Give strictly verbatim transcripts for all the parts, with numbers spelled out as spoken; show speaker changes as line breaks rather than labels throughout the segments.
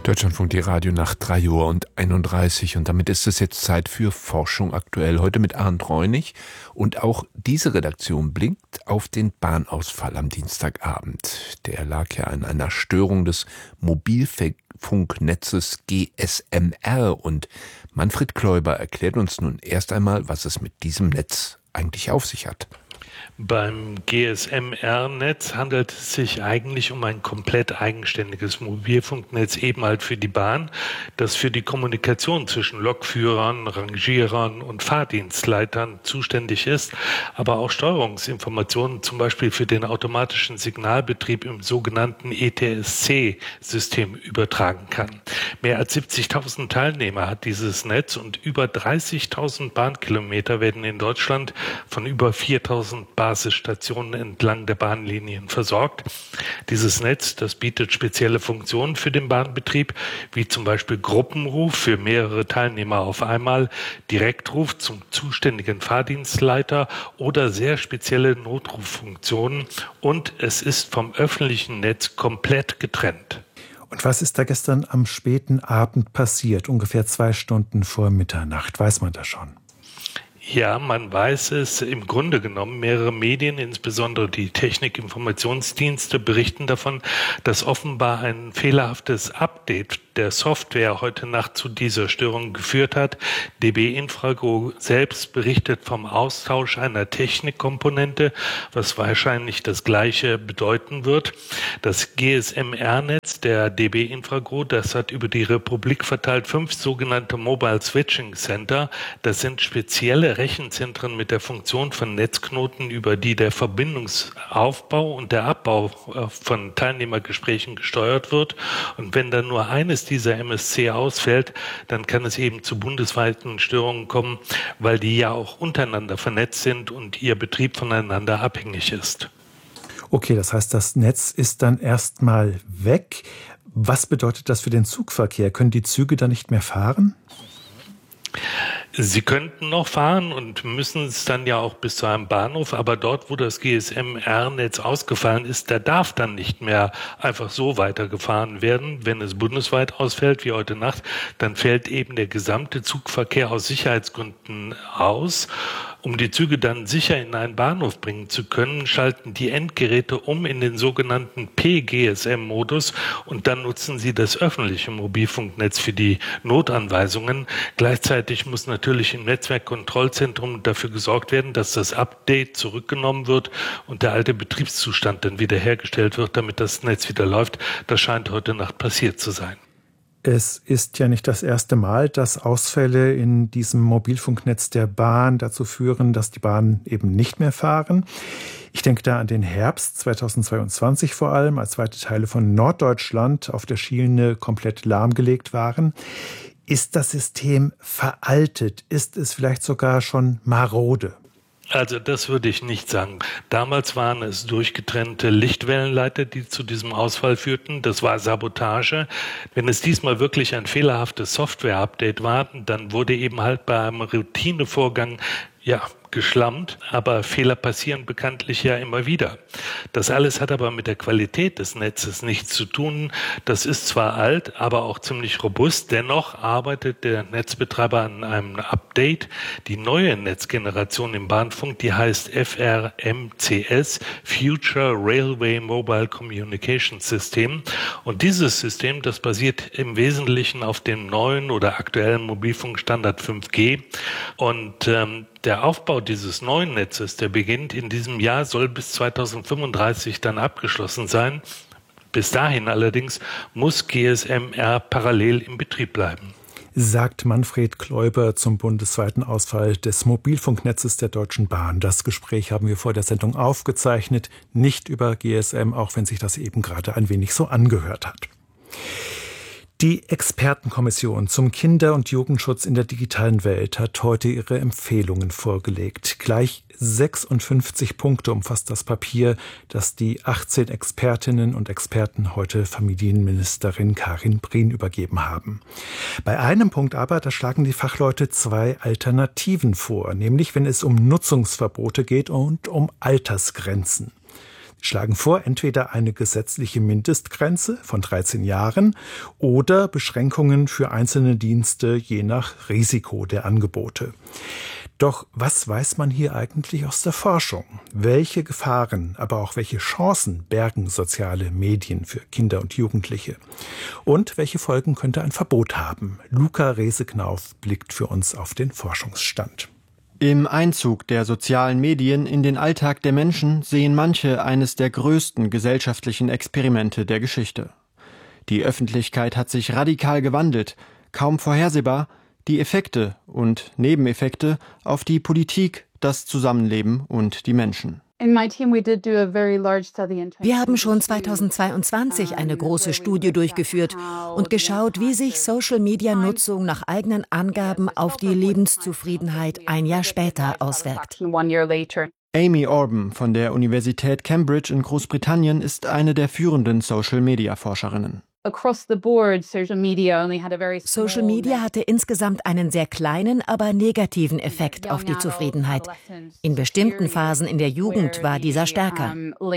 Deutschlandfunk, die Radionacht, drei Uhr und einunddreißig. Und damit ist es jetzt Zeit für Forschung aktuell. Heute mit Arndt Reunig. Und auch diese Redaktion blickt auf den Bahnausfall am Dienstagabend. Der lag ja an einer Störung des Mobilfunknetzes G S M R. Und Manfred Kläuber erklärt uns nun erst einmal, was es mit diesem Netz eigentlich auf sich hat.
Beim G S M R-Netz handelt es sich eigentlich um ein komplett eigenständiges Mobilfunknetz, eben halt für die Bahn, das für die Kommunikation zwischen Lokführern, Rangierern und Fahrdienstleitern zuständig ist, aber auch Steuerungsinformationen zum Beispiel für den automatischen Signalbetrieb im sogenannten E T S C-System übertragen kann. Mehr als siebzigtausend Teilnehmer hat dieses Netz und über dreißigtausend Bahnkilometer werden in Deutschland von über viertausend Basisstationen entlang der Bahnlinien versorgt. Dieses Netz, das bietet spezielle Funktionen für den Bahnbetrieb, wie zum Beispiel Gruppenruf für mehrere Teilnehmer auf einmal, Direktruf zum zuständigen Fahrdienstleiter oder sehr spezielle Notruffunktionen. Und es ist vom öffentlichen Netz komplett getrennt.
Und was ist da gestern am späten Abend passiert, ungefähr zwei Stunden vor Mitternacht? Weiß man das schon?
Ja, man weiß es im Grunde genommen. Mehrere Medien, insbesondere die Technik-Informationsdienste, berichten davon, dass offenbar ein fehlerhaftes Update der Software heute Nacht zu dieser Störung geführt hat. D B Infrago selbst berichtet vom Austausch einer Technikkomponente, was wahrscheinlich das Gleiche bedeuten wird. Das G S M R-Netz der D B Infrago, das hat über die Republik verteilt fünf sogenannte Mobile Switching Center. Das sind spezielle Rechenzentren mit der Funktion von Netzknoten, über die der Verbindungsaufbau und der Abbau von Teilnehmergesprächen gesteuert wird. Und wenn dann nur eines dieser M S C ausfällt, dann kann es eben zu bundesweiten Störungen kommen, weil die ja auch untereinander vernetzt sind und ihr Betrieb voneinander abhängig ist.
Okay, das heißt, das Netz ist dann erstmal weg. Was bedeutet das für den Zugverkehr? Können die Züge dann nicht mehr fahren?
Sie könnten noch fahren und müssen es dann ja auch bis zu einem Bahnhof, aber dort, wo das G S M R-Netz ausgefallen ist, da darf dann nicht mehr einfach so weitergefahren werden. Wenn es bundesweit ausfällt, wie heute Nacht, dann fällt eben der gesamte Zugverkehr aus Sicherheitsgründen aus. Um die Züge dann sicher in einen Bahnhof bringen zu können, schalten die Endgeräte um in den sogenannten P G S M-Modus und dann nutzen sie das öffentliche Mobilfunknetz für die Notanweisungen. Gleichzeitig muss natürlich im Netzwerkkontrollzentrum dafür gesorgt werden, dass das Update zurückgenommen wird und der alte Betriebszustand dann wiederhergestellt wird, damit das Netz wieder läuft. Das scheint heute Nacht passiert zu sein.
Es ist ja nicht das erste Mal, dass Ausfälle in diesem Mobilfunknetz der Bahn dazu führen, dass die Bahnen eben nicht mehr fahren. Ich denke da an den Herbst zweitausendzweiundzwanzig vor allem, als weite Teile von Norddeutschland auf der Schiene komplett lahmgelegt waren. Ist das System veraltet? Ist es vielleicht sogar schon marode?
Also das würde ich nicht sagen. Damals waren es durchgetrennte Lichtwellenleiter, die zu diesem Ausfall führten. Das war Sabotage. Wenn es diesmal wirklich ein fehlerhaftes Software-Update war, dann wurde eben halt bei einem Routinevorgang ja geschlammt, aber Fehler passieren bekanntlich ja immer wieder. Das alles hat aber mit der Qualität des Netzes nichts zu tun. Das ist zwar alt, aber auch ziemlich robust. Dennoch arbeitet der Netzbetreiber an einem Update. Die neue Netzgeneration im Bahnfunk, die heißt F R M C S, Future Railway Mobile Communication System. Und dieses System, das basiert im Wesentlichen auf dem neuen oder aktuellen Mobilfunkstandard fünf G. Und ähm, der Aufbau dieses neuen Netzes, der beginnt in diesem Jahr, soll bis zweitausendfünfunddreißig dann abgeschlossen sein. Bis dahin allerdings muss G S M R parallel im Betrieb bleiben.
Sagt Manfred Kläuber zum bundesweiten Ausfall des Mobilfunknetzes der Deutschen Bahn. Das Gespräch haben wir vor der Sendung aufgezeichnet, nicht über G S M, auch wenn sich das eben gerade ein wenig so angehört hat. Die Expertenkommission zum Kinder- und Jugendschutz in der digitalen Welt hat heute ihre Empfehlungen vorgelegt. Gleich sechsundfünfzig Punkte umfasst das Papier, das die achtzehn Expertinnen und Experten heute Familienministerin Karin Prien übergeben haben. Bei einem Punkt aber, da schlagen die Fachleute zwei Alternativen vor, nämlich wenn es um Nutzungsverbote geht und um Altersgrenzen. schlagen vor, entweder eine gesetzliche Mindestgrenze von dreizehn Jahren oder Beschränkungen für einzelne Dienste je nach Risiko der Angebote. Doch was weiß man hier eigentlich aus der Forschung? Welche Gefahren, aber auch welche Chancen bergen soziale Medien für Kinder und Jugendliche? Und welche Folgen könnte ein Verbot haben? Luca Rehse-Knauf blickt für uns auf den Forschungsstand.
Im Einzug der sozialen Medien in den Alltag der Menschen sehen manche eines der größten gesellschaftlichen Experimente der Geschichte. Die Öffentlichkeit hat sich radikal gewandelt, kaum vorhersehbar, die Effekte und Nebeneffekte auf die Politik, das Zusammenleben und die Menschen.
Wir haben schon zweitausendzweiundzwanzig eine große Studie durchgeführt und geschaut, wie sich Social-Media-Nutzung nach eigenen Angaben auf die Lebenszufriedenheit ein Jahr später auswirkt.
Amy Orben von der Universität Cambridge in Großbritannien ist eine der führenden Social-Media-Forscherinnen.
Social Media hatte insgesamt einen sehr kleinen, aber negativen Effekt auf die Zufriedenheit. In bestimmten Phasen in der Jugend war dieser stärker.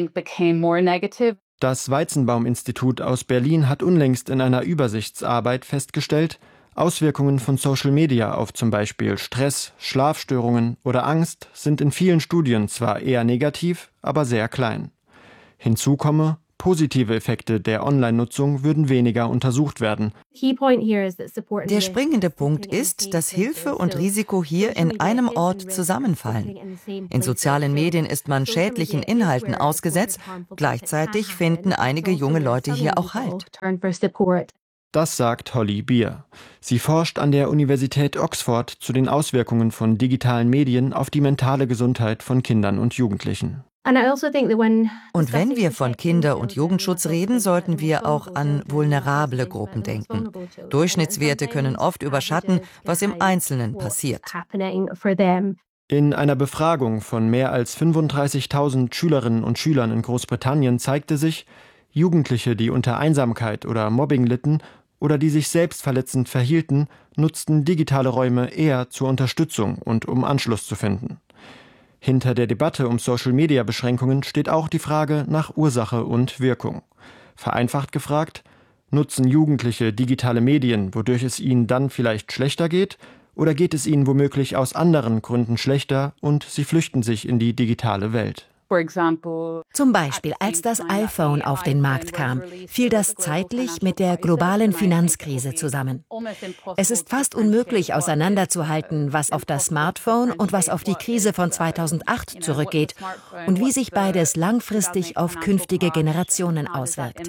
Das Weizenbaum-Institut aus Berlin hat unlängst in einer Übersichtsarbeit festgestellt, Auswirkungen von Social Media auf zum Beispiel Stress, Schlafstörungen oder Angst sind in vielen Studien zwar eher negativ, aber sehr klein. Hinzu komme, positive Effekte der Online-Nutzung würden weniger untersucht werden.
Der springende Punkt ist, dass Hilfe und Risiko hier in einem Ort zusammenfallen. In sozialen Medien ist man schädlichen Inhalten ausgesetzt, gleichzeitig finden einige junge Leute hier auch Halt.
Das sagt Holly Beer. Sie forscht an der Universität Oxford zu den Auswirkungen von digitalen Medien auf die mentale Gesundheit von Kindern und Jugendlichen.
Und wenn wir von Kinder- und Jugendschutz reden, sollten wir auch an vulnerable Gruppen denken. Durchschnittswerte können oft überschatten, was im Einzelnen passiert.
In einer Befragung von mehr als fünfunddreißigtausend Schülerinnen und Schülern in Großbritannien zeigte sich, Jugendliche, die unter Einsamkeit oder Mobbing litten oder die sich selbstverletzend verhielten, nutzten digitale Räume eher zur Unterstützung und um Anschluss zu finden. Hinter der Debatte um Social-Media-Beschränkungen steht auch die Frage nach Ursache und Wirkung. Vereinfacht gefragt, nutzen Jugendliche digitale Medien, wodurch es ihnen dann vielleicht schlechter geht, oder geht es ihnen womöglich aus anderen Gründen schlechter und sie flüchten sich in die digitale Welt?
Zum Beispiel, als das iPhone auf den Markt kam, fiel das zeitlich mit der globalen Finanzkrise zusammen. Es ist fast unmöglich auseinanderzuhalten, was auf das Smartphone und was auf die Krise von zweitausendacht zurückgeht und wie sich beides langfristig auf künftige Generationen auswirkt,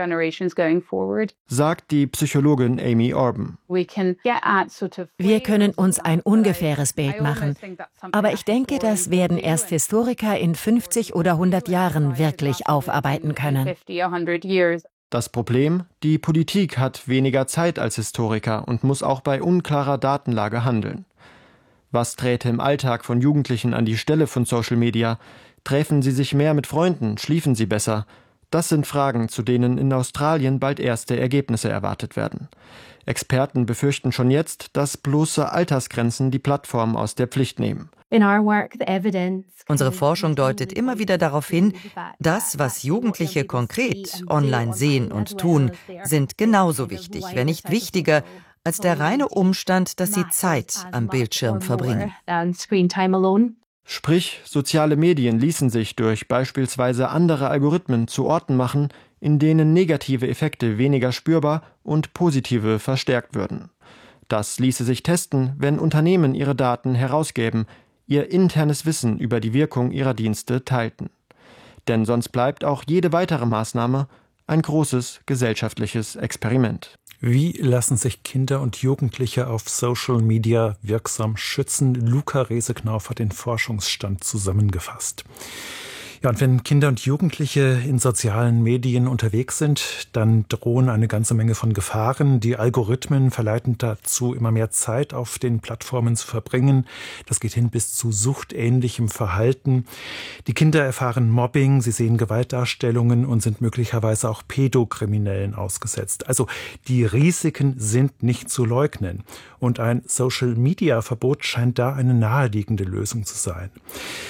sagt die Psychologin Amy Orben.
Wir können uns ein ungefähres Bild machen, aber ich denke, das werden erst Historiker in fünfzig oder hundert Jahren wirklich aufarbeiten können.
Das Problem? Die Politik hat weniger Zeit als Historiker und muss auch bei unklarer Datenlage handeln. Was träte im Alltag von Jugendlichen an die Stelle von Social Media? Treffen sie sich mehr mit Freunden? Schliefen sie besser? Das sind Fragen, zu denen in Australien bald erste Ergebnisse erwartet werden. Experten befürchten schon jetzt, dass bloße Altersgrenzen die Plattform aus der Pflicht nehmen.
Unsere Forschung deutet immer wieder darauf hin, das, was Jugendliche konkret online sehen und tun, sind genauso wichtig, wenn nicht wichtiger, als der reine Umstand, dass sie Zeit am Bildschirm verbringen.
Sprich, soziale Medien ließen sich durch beispielsweise andere Algorithmen zu Orten machen, in denen negative Effekte weniger spürbar und positive verstärkt würden. Das ließe sich testen, wenn Unternehmen ihre Daten herausgäben, ihr internes Wissen über die Wirkung ihrer Dienste teilten. Denn sonst bleibt auch jede weitere Maßnahme ein großes gesellschaftliches Experiment.
Wie lassen sich Kinder und Jugendliche auf Social Media wirksam schützen? Luca Rehse-Knauf hat den Forschungsstand zusammengefasst. Ja, und wenn Kinder und Jugendliche in sozialen Medien unterwegs sind, dann drohen eine ganze Menge von Gefahren. Die Algorithmen verleiten dazu, immer mehr Zeit auf den Plattformen zu verbringen. Das geht hin bis zu suchtähnlichem Verhalten. Die Kinder erfahren Mobbing, sie sehen Gewaltdarstellungen und sind möglicherweise auch Pädokriminellen ausgesetzt. Also die Risiken sind nicht zu leugnen. Und ein Social-Media-Verbot scheint da eine naheliegende Lösung zu sein.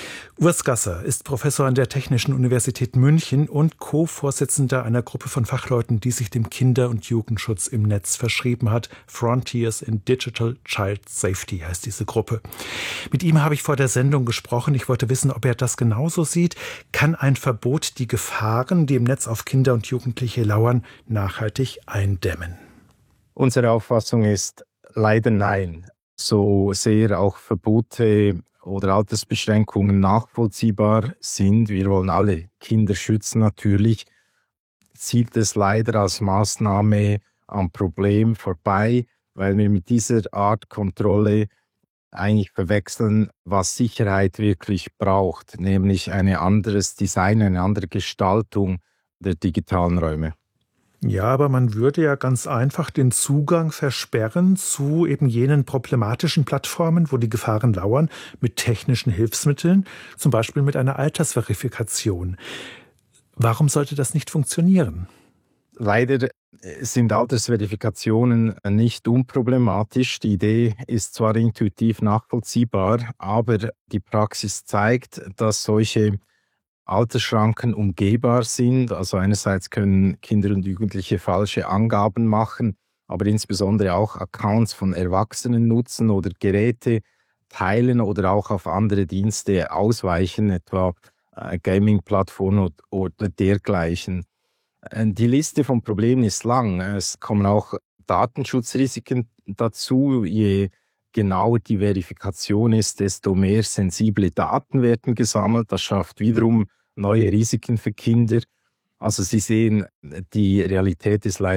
Urs Gasser ist Professor an der Technischen Universität München und Co-Vorsitzender einer Gruppe von Fachleuten, die sich dem Kinder- und Jugendschutz im Netz verschrieben hat. Frontiers in Digital Child Safety heißt diese Gruppe. Mit ihm habe ich vor der Sendung gesprochen. Ich wollte wissen, ob er das genauso sieht. Kann ein Verbot die Gefahren, die im Netz auf Kinder und Jugendliche lauern, nachhaltig eindämmen?
Unsere Auffassung ist leider nein. So sehr auch Verbote oder Altersbeschränkungen nachvollziehbar sind, wir wollen alle Kinder schützen natürlich, zieht es leider als Maßnahme am Problem vorbei, weil wir mit dieser Art Kontrolle eigentlich verwechseln, was Sicherheit wirklich braucht, nämlich ein anderes Design, eine andere Gestaltung der digitalen Räume.
Ja, aber man würde ja ganz einfach den Zugang versperren zu eben jenen problematischen Plattformen, wo die Gefahren lauern, mit technischen Hilfsmitteln, zum Beispiel mit einer Altersverifikation. Warum sollte das nicht funktionieren?
Leider sind Altersverifikationen nicht unproblematisch. Die Idee ist zwar intuitiv nachvollziehbar, aber die Praxis zeigt, dass solche Altersschranken umgehbar sind. Also einerseits können Kinder und Jugendliche falsche Angaben machen, aber insbesondere auch Accounts von Erwachsenen nutzen oder Geräte teilen oder auch auf andere Dienste ausweichen, etwa äh, Gaming-Plattformen oder dergleichen. Die Liste von Problemen ist lang. Es kommen auch Datenschutzrisiken dazu. Je genauer die Verifikation ist, desto mehr sensible Daten werden gesammelt. Das schafft wiederum neue Risiken für Kinder. Also Sie sehen, die Realität ist leider